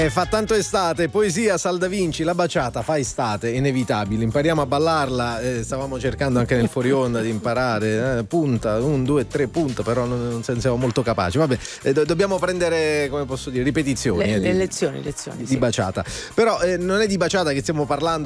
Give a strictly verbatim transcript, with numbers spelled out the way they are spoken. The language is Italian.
Eh, fa tanto estate, poesia, Sal da Vinci, la baciata fa estate, inevitabile, impariamo a ballarla, eh, stavamo cercando anche nel fuori onda di imparare, eh, punta, un, due, tre punta, però non, non siamo molto capaci, vabbè, eh, do- dobbiamo prendere, come posso dire, ripetizioni. Le, eh, le di, lezioni, lezioni. di Sì. baciata, però eh, non è di baciata che stiamo parlando